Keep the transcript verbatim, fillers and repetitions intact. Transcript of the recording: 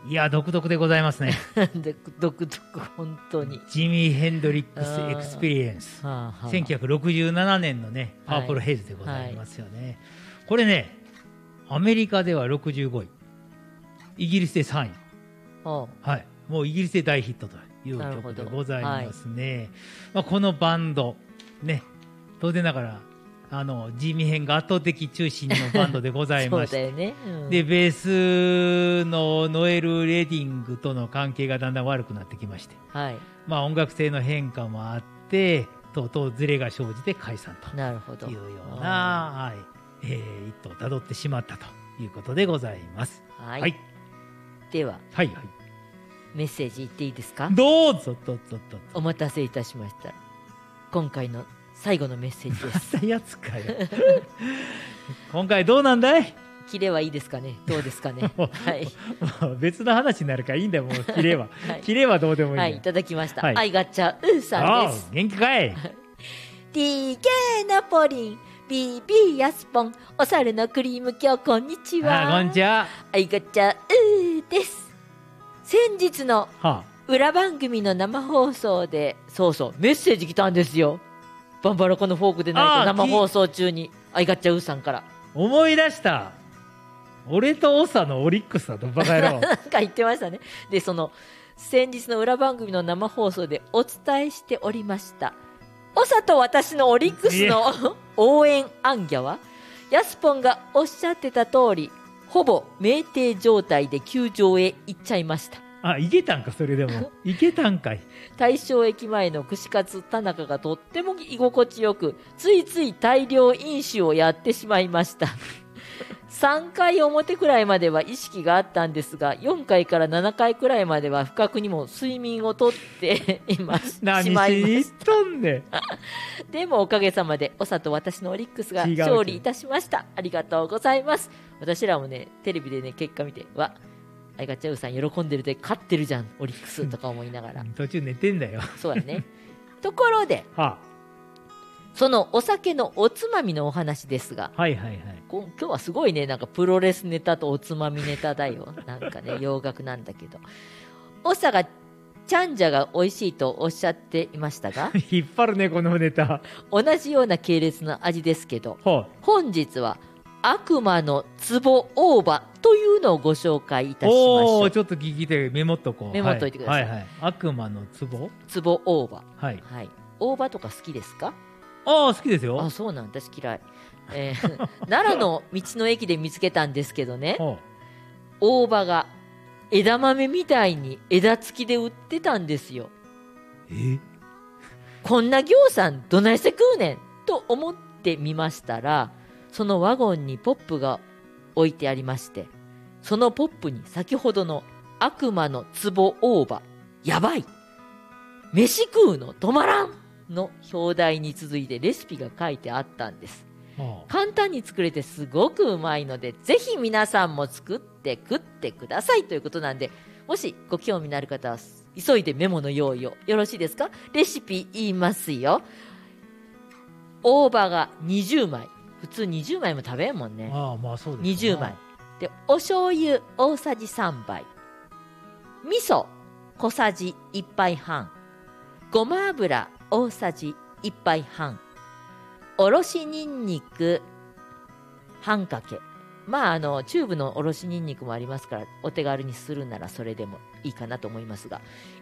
いや独特でございますね。 で独特本当に。 ジミー・ヘンドリックス・エクスペリエンス、はあはあ、せんきゅうひゃくろくじゅうななねんのねパープルヘイズでございますよね、はいはい、これねアメリカではろくじゅうごい、イギリスでさんい、はあ、はい、もうイギリスで大ヒットという曲でございますね、はい、まあ、このバンドね当然ながらあのジミー編が圧倒的中心のバンドでございまして、ね、うん、でベースのノエル・レディングとの関係がだんだん悪くなってきまして、はい、まあ、音楽性の変化もあってとうとうズレが生じて解散というような、はい、えー、一途をたどってしまったということでございます、 はいはい、では、はいはい、メッセージ言っていいですか。 どうぞどうぞどうぞ。 お待たせいたしました。今回の最後のメッセージです。 またやつかよ今回どうなんだい。 キレはいいですかね、どうですかねはい、 別の話になるからいいんだよ、もうキレは、はい、キレはどうでもいいんだよ。 はい、いただきました、はい、アイガッチャウーさんです。 元気かいティーケー ナポリン ビービー ヤスポンお猿のクリーム今日こんにちは。 あ、こんにちは。 アイガッチャウーです。先日の裏番組の生放送で、そうそうメッセージ来たんですよ。バンバラコのフォークでないと生放送中にアイガッチャウーさんから思い出した。俺とオサのオリックスだとバカ野郎なんか言ってましたね。でその先日の裏番組の生放送でお伝えしておりましたオサと私のオリックスの応援アンギャはヤスポンがおっしゃってた通りほぼ酩酊状態で球場へ行っちゃいました。 あ、行けたんか。それでも行けたんかい。 大正駅前の串カツ田中がとっても居心地よくついつい大量飲酒をやってしまいましたさんかい表くらいまでは意識があったんですがよんかいからななかいくらいまでは不覚にも睡眠をとっていまし何しまいました。んででもおかげさまでオサと私のオリックスが勝利いたしました。ありがとうございます。私らもねテレビでね結果見てわアイガッチャウーさん喜んでるで勝ってるじゃんオリックスとか思いながら途中寝てんだよ。 そうだねところで、はあ、そのお酒のおつまみのお話ですが、はいはいはい、今日はすごいねなんかプロレスネタとおつまみネタだよなんかね洋楽なんだけどオサがチャンジャが美味しいとおっしゃっていましたが引っ張るねこのネタ。 同じような系列の味ですけど、はあ、本日は悪魔の壺大葉というのをご紹介いたしましょう。 おー、ちょっと聞きてメモっとこう。 メモっといてください。はいはいはい、 悪魔の壺壺大葉、 はいはい、大葉とか好きですか。 ああ好きですよ。 あ、そうなん私嫌い、えー、奈良の道の駅で見つけたんですけどね、はあ、大葉が枝豆みたいに枝付きで売ってたんですよ。 えこんなぎょうさんどないして食うねんと思ってみましたらそのワゴンにポップが置いてありましてそのポップに先ほどの悪魔の壺大葉やばい飯食うの止まらんの表題に続いてレシピが書いてあったんです、はあ、簡単に作れてすごくうまいのでぜひ皆さんも作って食ってくださいということなんでもしご興味のある方は急いでメモの用意をよろしいですか。レシピ言いますよ。大葉がにじゅうまい普通にじゅうまいも食べんもんね。 ああまあそうですね。 にじゅうまいでお醤油大さじさんばい味噌小さじいっぱいはんごま油大さじいっぱいはんおろしにんにく半かけまああのチューブのおろしにんにくもありますからお手軽にするならそれでもいいかなと思いますが